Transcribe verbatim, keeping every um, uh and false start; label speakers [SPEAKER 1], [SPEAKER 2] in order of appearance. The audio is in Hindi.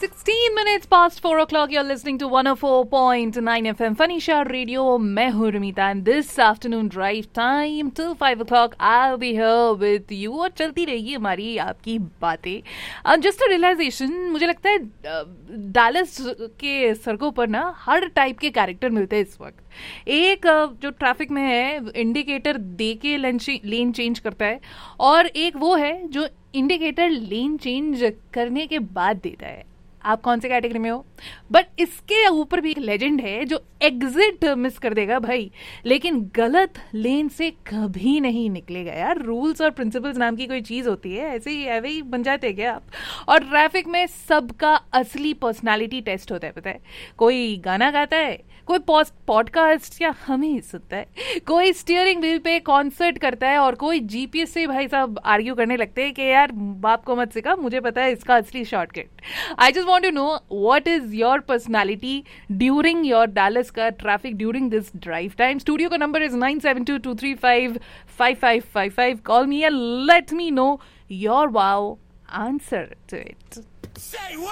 [SPEAKER 1] sixteen minutes past four o'clock, you're listening to one oh four point nine F M Fanisha Radio. मैं हूँ रमीता and this afternoon drive time till five o'clock I'll be here with you. और चलती रहेगी हमारी आपकी बातें. uh, Just a realization, मुझे लगता है डैलस के सड़कों पर ना हर टाइप के कैरेक्टर मिलते हैं इस वक्त. एक uh, जो ट्रैफिक में है इंडिकेटर दे के लेन चेंज करता है, और एक वो है जो इंडिकेटर लेन चेंज करने के बाद देता है. आप कौन से कैटेगरी में हो? बट इसके ऊपर भी एक लेजेंड है जो एग्जिट मिस कर देगा भाई, लेकिन गलत लेन से कभी नहीं निकलेगा. यार रूल्स और प्रिंसिपल्स नाम की कोई चीज होती है, ऐसे ही ऐसे ही बन जाते हैं क्या आप? और ट्रैफिक में सबका असली पर्सनालिटी टेस्ट होता है. पता है, कोई गाना गाता है, कोई पॉडकास्ट या हमें ही सुनता है, कोई स्टीयरिंग व्हील पे कॉन्सर्ट करता है, और कोई जीपीएस से भाई साहब आर्ग्यू करने लगते हैं कि यार बाप को मत सिखा, मुझे पता है इसका असली shortcut. I just want to know what is your personality during your Dallas ka traffic during this drive time. Studio ka number is nine seven two, two three five, five five five five. Call me and let me know your wow answer to it.
[SPEAKER 2] Say what?